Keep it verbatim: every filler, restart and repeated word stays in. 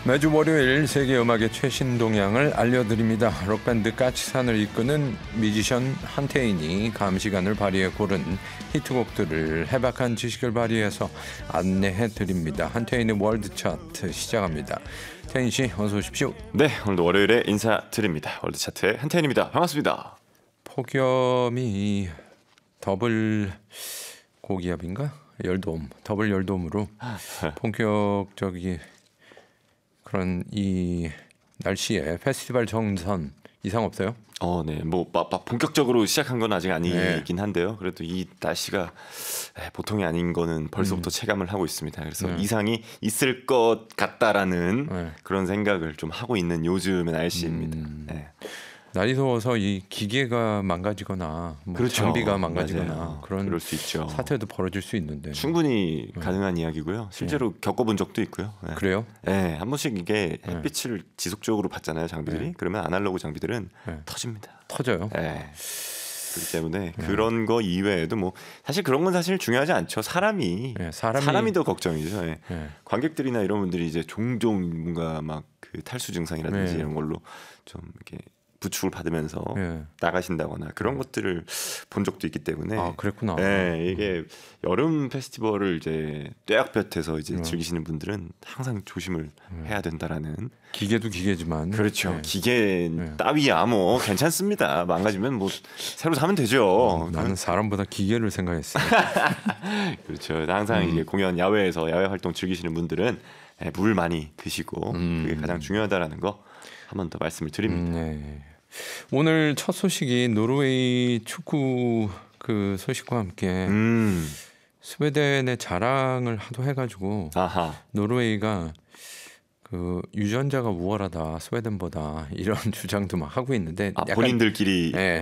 매주 월요일 세계 음악의 최신 동향을 알려드립니다. 록밴드 까치산을 이끄는 뮤지션 한태인이 감시관을 발휘해 고른 히트곡들을 해박한 지식을 발휘해서 안내해드립니다. 한태인의 월드 차트 시작합니다. 태인 씨 어서 오십시오. 네, 오늘도 월요일에 인사드립니다. 월드 차트의 한태인입니다. 반갑습니다. 폭염이 더블 고기압인가? 열돔, 더블 열돔으로 본격적인 그런 이 날씨에 페스티벌 정선 이상 없어요? 어, 네, 뭐 막, 막 본격적으로 시작한 건 아직 아니긴 네. 한데요. 그래도 이 날씨가 보통이 아닌 거는 벌써부터 음. 체감을 하고 있습니다. 그래서 네. 이상이 있을 것 같다라는 네. 그런 생각을 좀 하고 있는 요즘의 날씨입니다. 음. 네. 날이 더워서 이 기계가 망가지거나 뭐 그렇죠. 장비가 망가지거나 맞아요. 그런 그럴 수 있죠. 사태도 벌어질 수 있는데 충분히 네. 가능한 이야기고요. 실제로 네. 겪어본 적도 있고요. 네. 그래요? 네, 한 번씩 이게 햇빛을 네. 지속적으로 받잖아요, 장비들이. 네. 그러면 아날로그 장비들은 네. 터집니다. 터져요? 네. 그렇기 때문에 네. 그런 거 이외에도 뭐 사실 그런 건 사실 중요하지 않죠. 사람이 네, 사람이, 사람이 더 걱정이죠. 네. 네. 관객들이나 이런 분들이 이제 종종 뭔가 막 그 탈수 증상이라든지 네. 이런 걸로 좀 이렇게 부축을 받으면서 네. 나가신다거나 그런 것들을 본 적도 있기 때문에 아 그랬구나. 네, 이게 여름 페스티벌을 이제 떼약볕에서 이제 네. 즐기시는 분들은 항상 조심을 네. 해야 된다라는. 기계도 기계지만 그렇죠. 네. 기계 네. 따위야 뭐 괜찮습니다. 망가지면 뭐 새로 사면 되죠. 어, 나는 사람보다 기계를 생각했어요. 그렇죠. 항상 음. 이제 공연 야외에서 야외 활동 즐기시는 분들은 물 많이 드시고 음. 그게 가장 중요하다라는 거 한 번 더 말씀을 드립니다. 음, 네. 오늘 첫 소식이 노르웨이 축구 그 소식과 함께 음. 스웨덴의 자랑을 하도 해가지고 아하. 노르웨이가 그 유전자가 우월하다 스웨덴보다 이런 주장도 막 하고 있는데 아, 약간, 본인들끼리 네,